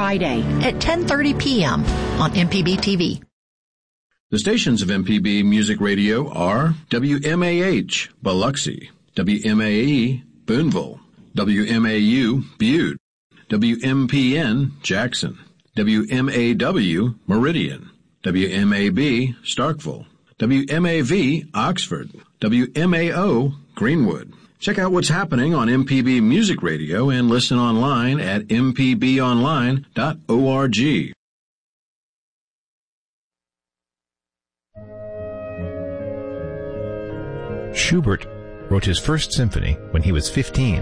Friday at 10:30 p.m. on MPB TV. The stations of MPB Music Radio are WMAH, Biloxi, WMAE, Boonville, WMAU, Butte, WMPN, Jackson, WMAW, Meridian, WMAB, Starkville, WMAV, Oxford, WMAO, Greenwood. Check out what's happening on MPB Music Radio and listen online at mpbonline.org. Schubert wrote his first symphony when he was 15.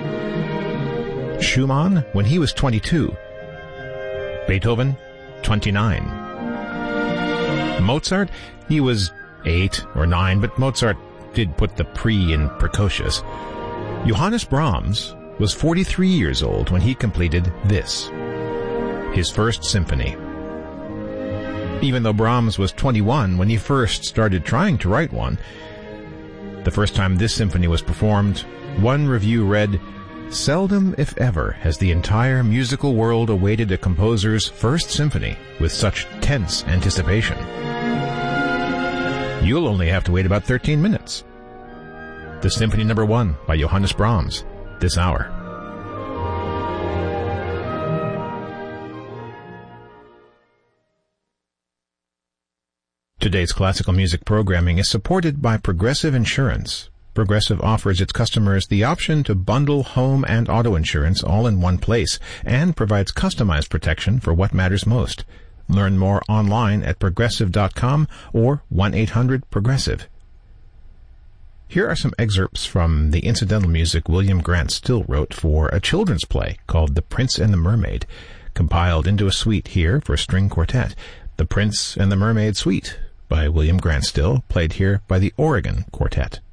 Schumann when he was 22. Beethoven, 29. Mozart, he was 8 or 9, but Mozart did put the pre in precocious. Johannes Brahms was 43 years old when he completed this, his first symphony. Even though Brahms was 21 when he first started trying to write one, the first time this symphony was performed, one review read, "Seldom, if ever, has the entire musical world awaited a composer's first symphony with such tense anticipation." You'll only have to wait about 13 minutes. The Symphony No. 1 by Johannes Brahms, this hour. Today's classical music programming is supported by Progressive Insurance. Progressive offers its customers the option to bundle home and auto insurance all in one place and provides customized protection for what matters most. Learn more online at Progressive.com or 1-800-PROGRESSIVE. Here are some excerpts from the incidental music William Grant Still wrote for a children's play called The Prince and the Mermaid, compiled into a suite here for string quartet, The Prince and the Mermaid Suite by William Grant Still, played here by the Oregon Quartet.